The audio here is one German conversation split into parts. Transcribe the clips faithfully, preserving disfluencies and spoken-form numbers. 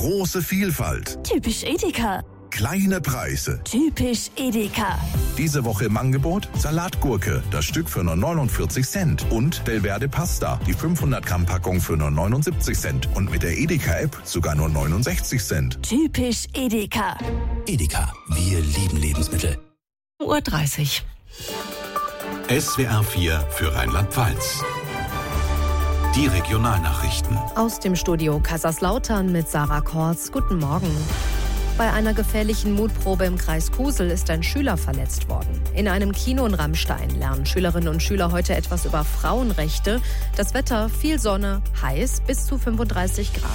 Große Vielfalt. Typisch Edeka. Kleine Preise. Typisch Edeka. Diese Woche im Angebot Salatgurke, das Stück für nur neunundvierzig Cent. Und Belverde Pasta, die fünfhundert Gramm Packung für nur neunundsiebzig Cent. Und mit der Edeka-App sogar nur neunundsechzig Cent. Typisch Edeka. Edeka, wir lieben Lebensmittel. Uhr dreißig. S W R vier für Rheinland-Pfalz. Die Regionalnachrichten. Aus dem Studio Kaiserslautern mit Sarah Kortz. Guten Morgen. Bei einer gefährlichen Mutprobe im Kreis Kusel ist ein Schüler verletzt worden. In einem Kino in Rammstein lernen Schülerinnen und Schüler heute etwas über Frauenrechte. Das Wetter, viel Sonne, heiß, bis zu fünfunddreißig Grad.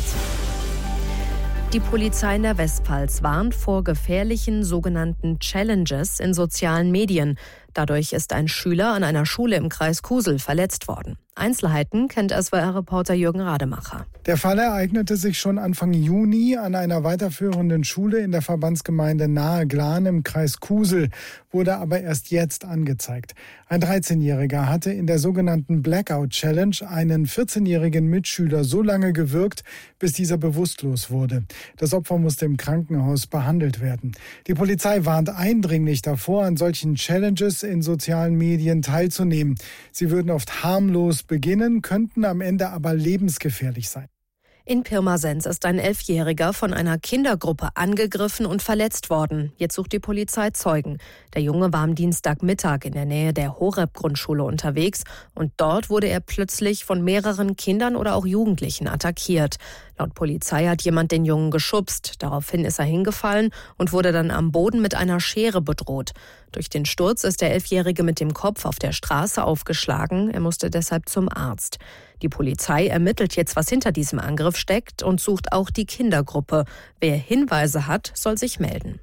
Die Polizei in der Westpfalz warnt vor gefährlichen sogenannten Challenges in sozialen Medien. Dadurch ist ein Schüler an einer Schule im Kreis Kusel verletzt worden. Einzelheiten kennt S W R-Reporter Jürgen Rademacher. Der Fall ereignete sich schon Anfang Juni an einer weiterführenden Schule in der Verbandsgemeinde Nahe Glan im Kreis Kusel, wurde aber erst jetzt angezeigt. Ein dreizehnjähriger hatte in der sogenannten Blackout Challenge einen vierzehnjährigen Mitschüler so lange gewürgt, bis dieser bewusstlos wurde. Das Opfer musste im Krankenhaus behandelt werden. Die Polizei warnt eindringlich davor, an solchen Challenges in sozialen Medien teilzunehmen. Sie würden oft harmlos beginnen, könnten am Ende aber lebensgefährlich sein. In Pirmasens ist ein Elfjähriger von einer Kindergruppe angegriffen und verletzt worden. Jetzt sucht die Polizei Zeugen. Der Junge war am Dienstagmittag in der Nähe der Horeb-Grundschule unterwegs und dort wurde er plötzlich von mehreren Kindern oder auch Jugendlichen attackiert. Laut Polizei hat jemand den Jungen geschubst. Daraufhin ist er hingefallen und wurde dann am Boden mit einer Schere bedroht. Durch den Sturz ist der Elfjährige mit dem Kopf auf der Straße aufgeschlagen. Er musste deshalb zum Arzt. Die Polizei ermittelt jetzt, was hinter diesem Angriff steckt und sucht auch die Kindergruppe. Wer Hinweise hat, soll sich melden.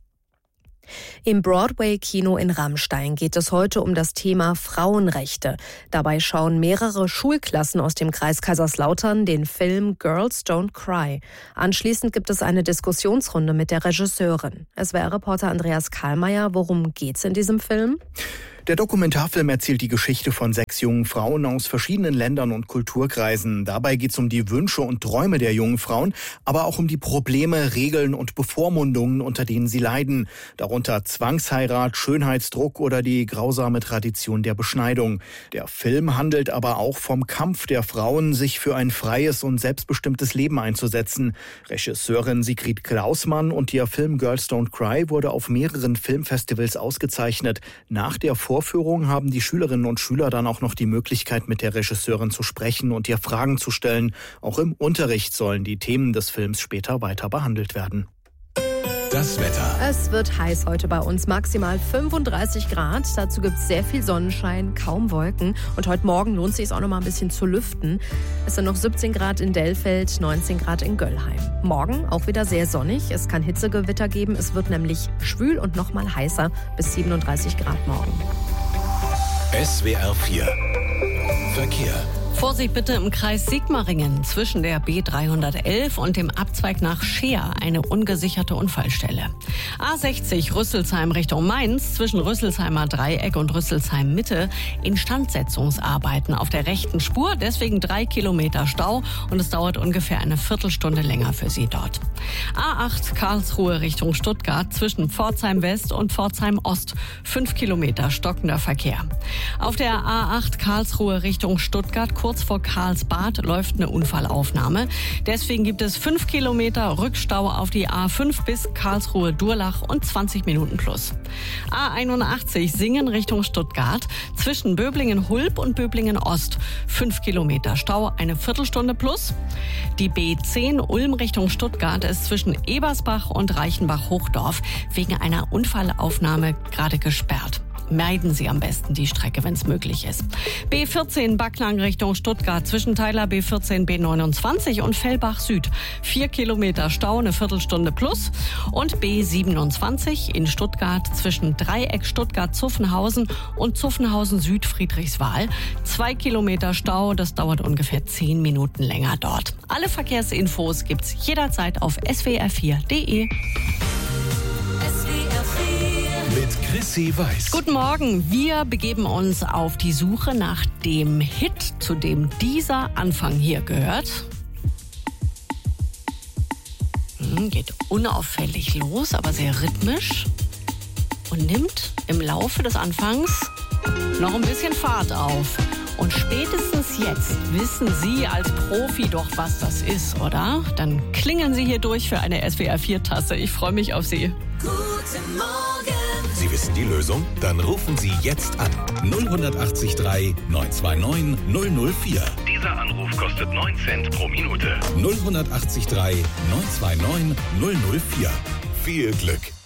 Im Broadway-Kino in Rammstein geht es heute um das Thema Frauenrechte. Dabei schauen mehrere Schulklassen aus dem Kreis Kaiserslautern den Film Girls Don't Cry. Anschließend gibt es eine Diskussionsrunde mit der Regisseurin. S W R-Reporter Andreas Kahlmeier, worum geht's in diesem Film? Der Dokumentarfilm erzählt die Geschichte von sechs jungen Frauen aus verschiedenen Ländern und Kulturkreisen. Dabei geht es um die Wünsche und Träume der jungen Frauen, aber auch um die Probleme, Regeln und Bevormundungen, unter denen sie leiden. Darunter Zwangsheirat, Schönheitsdruck oder die grausame Tradition der Beschneidung. Der Film handelt aber auch vom Kampf der Frauen, sich für ein freies und selbstbestimmtes Leben einzusetzen. Regisseurin Sigrid Klausmann und ihr Film Girls Don't Cry wurde auf mehreren Filmfestivals ausgezeichnet. Nach der Vorführung haben die Schülerinnen und Schüler dann auch noch die Möglichkeit, mit der Regisseurin zu sprechen und ihr Fragen zu stellen. Auch im Unterricht sollen die Themen des Films später weiter behandelt werden. Das Wetter. Es wird heiß heute bei uns, maximal fünfunddreißig Grad. Dazu gibt es sehr viel Sonnenschein, kaum Wolken. Und heute Morgen lohnt es sich auch noch mal ein bisschen zu lüften. Es sind noch siebzehn Grad in Dellfeld, neunzehn Grad in Göllheim. Morgen auch wieder sehr sonnig. Es kann Hitzegewitter geben. Es wird nämlich schwül und noch mal heißer bis siebenunddreißig Grad morgen. S W R vier Verkehr. Vorsicht bitte im Kreis Sigmaringen zwischen der B dreihundertelf und dem Abzweig nach Scheer eine ungesicherte Unfallstelle. A sechzig Rüsselsheim Richtung Mainz zwischen Rüsselsheimer Dreieck und Rüsselsheim Mitte Instandsetzungsarbeiten auf der rechten Spur, deswegen drei Kilometer Stau und es dauert ungefähr eine Viertelstunde länger für Sie dort. A acht Karlsruhe Richtung Stuttgart zwischen Pforzheim West und Pforzheim Ost fünf Kilometer stockender Verkehr. Auf der A acht Karlsruhe Richtung Stuttgart kurz vor Karlsbad läuft eine Unfallaufnahme. Deswegen gibt es fünf Kilometer Rückstau auf die A fünf bis Karlsruhe-Durlach und zwanzig Minuten plus. A einundachtzig Singen Richtung Stuttgart zwischen Böblingen-Hulb und Böblingen-Ost. fünf Kilometer Stau, eine Viertelstunde plus. Die B zehn Ulm Richtung Stuttgart ist zwischen Ebersbach und Reichenbach-Hochdorf wegen einer Unfallaufnahme gerade gesperrt. Meiden Sie am besten die Strecke, wenn es möglich ist. B vierzehn Backlang Richtung Stuttgart zwischen Teiler B vierzehn B neunundzwanzig und Fellbach Süd. Vier Kilometer Stau, eine Viertelstunde plus. Und B siebenundzwanzig in Stuttgart zwischen Dreieck Stuttgart-Zuffenhausen und Zuffenhausen Süd Friedrichswal. Zwei Kilometer Stau, das dauert ungefähr zehn Minuten länger dort. Alle Verkehrsinfos gibt's jederzeit auf s w r vier punkt d e. Mit Chrissy Weiß. Guten Morgen. Wir begeben uns auf die Suche nach dem Hit, zu dem dieser Anfang hier gehört. Geht unauffällig los, aber sehr rhythmisch und nimmt im Laufe des Anfangs noch ein bisschen Fahrt auf. Und spätestens jetzt wissen Sie als Profi doch, was das ist, oder? Dann klingeln Sie hier durch für eine S W R vier Tasse. Ich freue mich auf Sie. Guten Morgen. Sie wissen die Lösung? Dann rufen Sie jetzt an. null acht drei neun zwei neun null null vier. Dieser Anruf kostet neun Cent pro Minute. null acht drei neun zwei neun null null vier. Viel Glück.